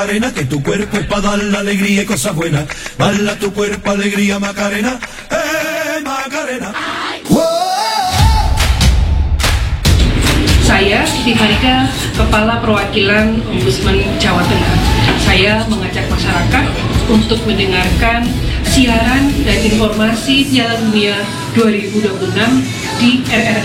Macarena, que tu cuerpo es para dar la alegría y cosas buenas. Bala tu cuerpo, alegría, Macarena, Macarena. Saya Siti Farida, Kepala Perwakilan Ombudsman Jawa Tengah. Saya mengajak masyarakat untuk mendengarkan siaran dan informasi Piala Dunia 2026 di RRI